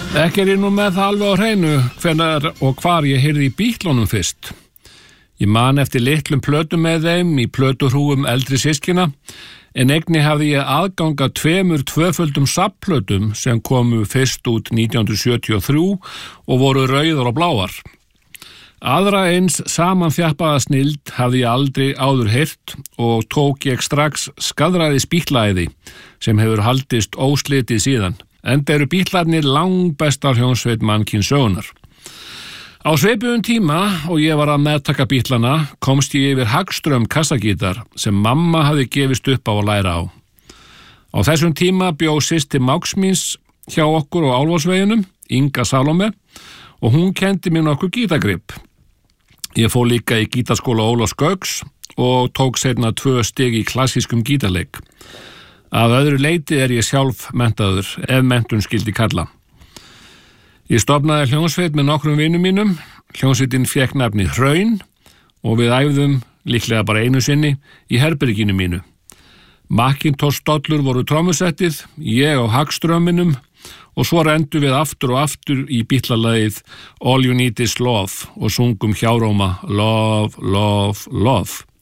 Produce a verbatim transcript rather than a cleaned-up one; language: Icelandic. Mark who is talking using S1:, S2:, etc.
S1: Ekki er ég nú með það alveg á hreinu hvenær og hvar ég heyrði í Bítlunum fyrst. Ég man eftir litlum plötum með þeim í plötuhrúgum eldri systkina, en einnig hafði ég aðgang að tveimur tvöföldum safnplötum sem komu fyrst út nítján hundruð sjötíu og þrjú og voru rauðar og bláar. Aðra eins samanþjappaða snilld hafði ég aldrei áður heyrt og tók ég strax skaðræðis Bítlaæði sem hefur haldist óslitið síðan. Enda eru Bítlarnir langbestar hljómsveit mannkyns sögunnar. Á svipuðum tíma og ég var að meðtaka Bítlana komst ég yfir Hagström kassagítar sem mamma hafði gefist upp á að læra á. Á þessum tíma bjó systir mágs míns hjá okkur á Álfarsveginum, Inga Salome, og hún kendi mér nokkur gítargrip. Ég fór líka í gítarskóla Ólafs Gauks og tók seinna tvö stig í klassískum gítarleik. Að öðru leyti er ég sjálf menntaður, ef menntun skildi kalla. Ég stofnaði hljómsveit með nokkrum vinum mínum, hljómsveitin fékk nafnið Hraun og við æfðum, líklega bara einu sinni, í herberginu mínu. Macintosh dollur voru trommusettið, ég á Hagströmminum og svo rendu við aftur og aftur í Bítlalagið All You Need Is Love og sungum hjáróma Love, Love, Love.